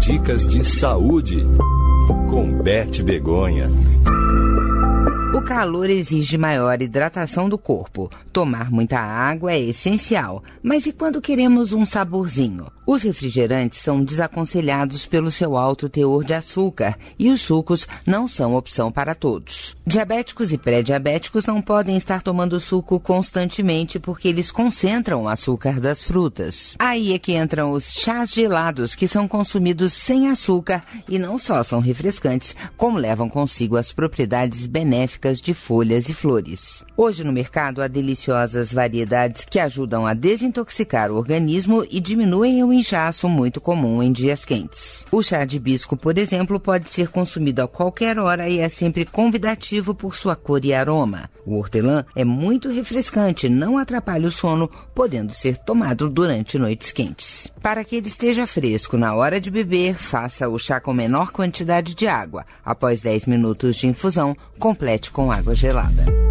Dicas de saúde com Beth Begonha. O calor exige maior hidratação do corpo. Tomar muita água é essencial. Mas e quando queremos um saborzinho? Os refrigerantes são desaconselhados pelo seu alto teor de açúcar e os sucos não são opção para todos. Diabéticos e pré-diabéticos não podem estar tomando suco constantemente porque eles concentram o açúcar das frutas. Aí é que entram os chás gelados, que são consumidos sem açúcar e não só são refrescantes, como levam consigo as propriedades benéficas de folhas e flores. Hoje no mercado há deliciosas variedades que ajudam a desintoxicar o organismo e diminuem o inchaço muito comum em dias quentes. O chá de hibisco, por exemplo, pode ser consumido a qualquer hora e é sempre convidativo por sua cor e aroma. O hortelã é muito refrescante, não atrapalha o sono, podendo ser tomado durante noites quentes. Para que ele esteja fresco na hora de beber, faça o chá com menor quantidade de água. Após 10 minutos de infusão, complete com água gelada.